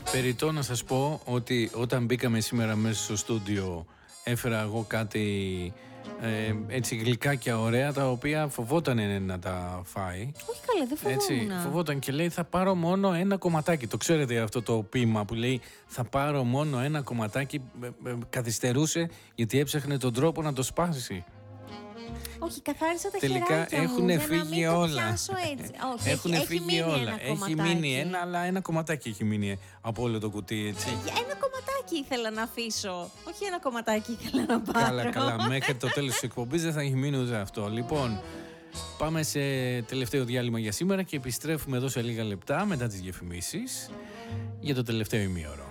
Περιττό να σας πω ότι όταν μπήκαμε σήμερα μέσα στο στούντιο έφερα εγώ κάτι έτσι γλυκάκια ωραία, τα οποία φοβόταν να τα φάει. Όχι καλά, δεν φοβόμουν. Έτσι, φοβόταν και λέει θα πάρω μόνο ένα κομματάκι. Το ξέρετε αυτό το ποίημα που λέει θα πάρω μόνο ένα κομματάκι. Καθυστερούσε γιατί έψαχνε τον τρόπο να το σπάσει. Όχι, καθάρισα τα τελικά χεράκια έχουν μου φύγει για να μην όλα. Το πιάσω έτσι. Όχι, έχουν φύγει όλα. Έχει μείνει ένα, αλλά ένα κομματάκι έχει μείνει από όλο το κουτί, έτσι. Ένα κομματάκι ήθελα να αφήσω. Όχι ένα κομματάκι ήθελα να πάρω. Καλά. Μέχρι το τέλος της εκπομπής δεν θα έχει μείνει ούτε αυτό. Λοιπόν, πάμε σε τελευταίο διάλειμμα για σήμερα και επιστρέφουμε εδώ σε λίγα λεπτά μετά τις διαφημίσεις για το τελευταίο ημίωρο.